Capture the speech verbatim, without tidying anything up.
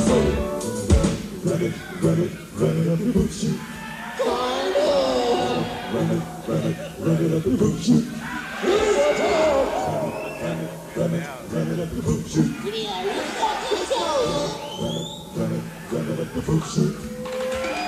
Run it, run it, run it up the poop shoot. Run it, run it, run it up the poop shoot. Run it, run it, run it up the poop shoot. Run it, run it, run it up the poop shoot.